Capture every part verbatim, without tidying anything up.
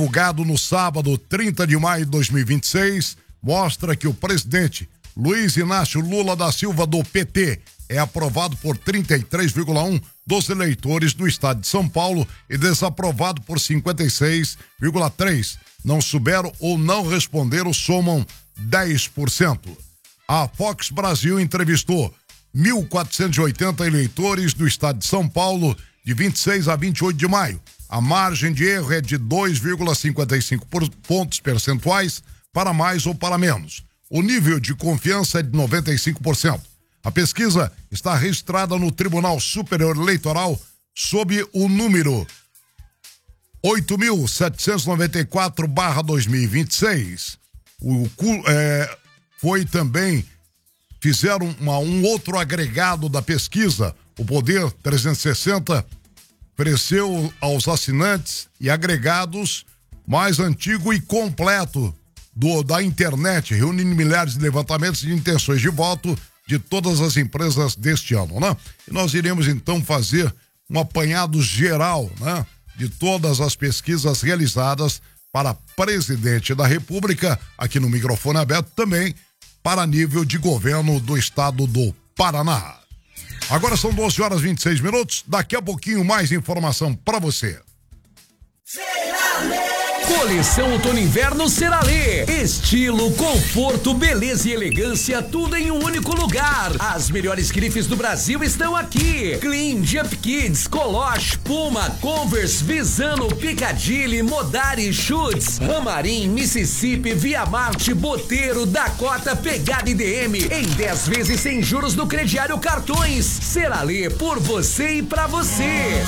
Divulgado no sábado, trinta de maio de dois mil e vinte e seis, mostra que o presidente Luiz Inácio Lula da Silva, do P T, é aprovado por trinta e três vírgula um por cento dos eleitores do estado de São Paulo e desaprovado por cinquenta e seis vírgula três por cento. Não souberam ou não responderam, somam dez por cento. A Fox Brasil entrevistou mil quatrocentos e oitenta eleitores do estado de São Paulo de vinte e seis a vinte e oito de maio. A margem de erro é de dois vírgula cinquenta e cinco pontos percentuais para mais ou para menos. O nível de confiança é de noventa e cinco por cento. A pesquisa está registrada no Tribunal Superior Eleitoral sob o número oito mil setecentos e noventa e quatro barra dois mil e vinte e seis. O, é, foi também, fizeram uma, um outro agregado da pesquisa, o Poder trezentos e sessenta ofereceu aos assinantes e agregados mais antigo e completo do, da internet, reunindo milhares de levantamentos de intenções de voto de todas as empresas deste ano, né? E nós iremos então fazer um apanhado geral, né, de todas as pesquisas realizadas para presidente da República, aqui no microfone aberto, também para nível de governo do estado do Paraná. Agora são doze horas e vinte e seis minutos, daqui a pouquinho mais informação para você. Coleção Outono e Inverno Ceralê. Estilo, conforto, beleza e elegância, tudo em um único lugar. As melhores grifes do Brasil estão aqui. Clean, Jump Kids, Coloche, Puma, Converse, Visano, Piccadilly, Modari, Schutz, Ramarim, Mississippi, Via Marte, Boteiro, Dakota, Pegada e D M em dez vezes sem juros no crediário Cartões. Ceralê, por você e pra você.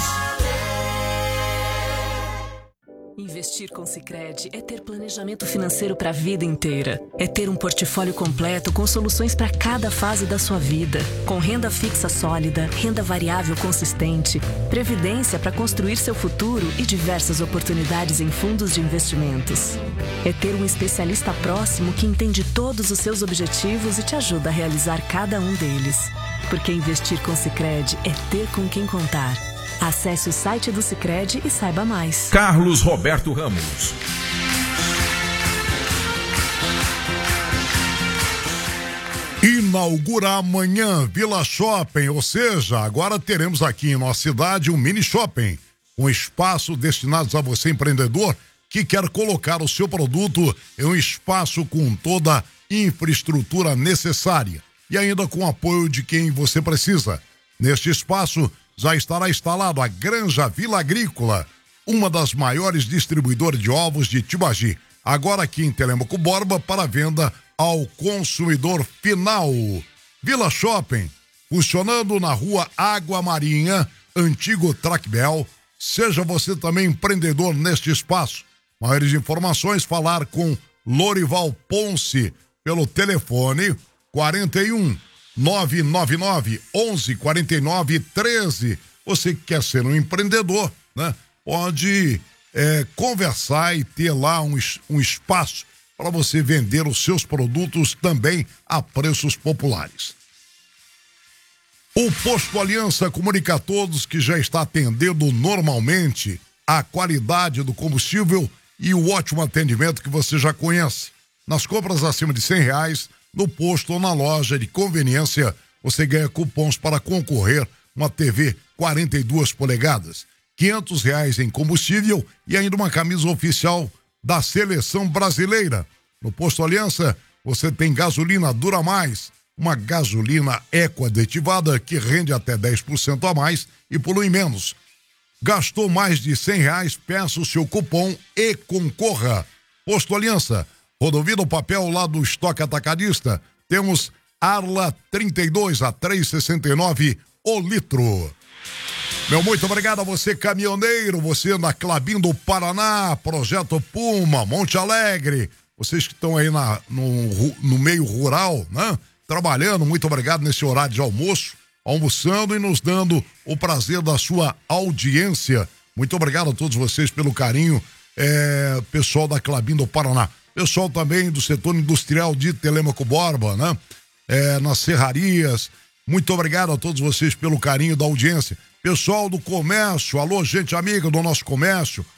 Investir com Sicredi é ter planejamento financeiro para a vida inteira. É ter um portfólio completo com soluções para cada fase da sua vida. Com renda fixa sólida, renda variável consistente, previdência para construir seu futuro e diversas oportunidades em fundos de investimentos. É ter um especialista próximo que entende todos os seus objetivos e te ajuda a realizar cada um deles. Porque investir com Sicredi é ter com quem contar. Acesse o site do Sicredi e saiba mais. Carlos Roberto Ramos. Inaugura amanhã Vila Shopping, ou seja, agora teremos aqui em nossa cidade um mini shopping, um espaço destinado a você empreendedor que quer colocar o seu produto em um espaço com toda a infraestrutura necessária e ainda com o apoio de quem você precisa. Neste espaço já estará instalado a Granja Vila Agrícola, uma das maiores distribuidoras de ovos de Tibagi, agora aqui em Telêmaco Borba para venda ao consumidor final. Vila Shopping, funcionando na rua Água Marinha, antigo Tracbel. Seja você também empreendedor neste espaço. Maiores informações, falar com Lorival Ponce pelo telefone quarenta e um, nove nove nove, onze, quarenta e nove, treze. Você que quer ser um empreendedor, né? Pode é, conversar e ter lá um, um espaço para você vender os seus produtos também a preços populares. O Posto Aliança comunica a todos que já está atendendo normalmente a qualidade do combustível e o ótimo atendimento que você já conhece. Nas compras acima de cem reais, no posto ou na loja de conveniência, você ganha cupons para concorrer uma T V quarenta e duas polegadas, quinhentos reais em combustível e ainda uma camisa oficial da Seleção Brasileira. No Posto Aliança, você tem gasolina Dura Mais, uma gasolina eco-aditivada que rende até dez por cento a mais e polui menos. Gastou mais de cem reais, peça o seu cupom e concorra. Posto Aliança, rodovia do papel lá do estoque atacadista, temos Arla trinta e dois a três e sessenta e nove o litro. Meu muito obrigado a você, caminhoneiro, você na Clabim do Paraná, Projeto Puma, Monte Alegre, vocês que estão aí na, no, no meio rural, né? Trabalhando, muito obrigado nesse horário de almoço, almoçando e nos dando o prazer da sua audiência. Muito obrigado a todos vocês pelo carinho, é, pessoal da Clabim do Paraná. Pessoal também do setor industrial de Telêmaco Borba, né? É, nas serrarias. Muito obrigado a todos vocês pelo carinho da audiência. Pessoal do comércio, alô, gente amiga do nosso comércio,